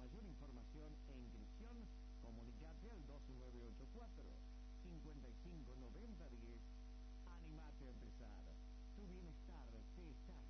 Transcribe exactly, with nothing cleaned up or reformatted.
mayor información e inscripción, comunicate al dos nueve ocho cuatro, cinco cinco nueve cero uno cero. Animate a empezar. Tu bienestar te está